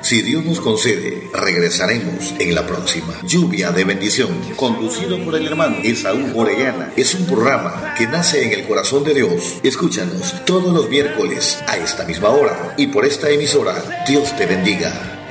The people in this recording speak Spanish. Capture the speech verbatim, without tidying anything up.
Si Dios nos concede, regresaremos en la próxima. Lluvia de bendición, conducido por el hermano Esaú Orellana. Es un programa que nace en el corazón de Dios. Escúchanos todos los miércoles a esta misma hora y por esta emisora. Dios te bendiga.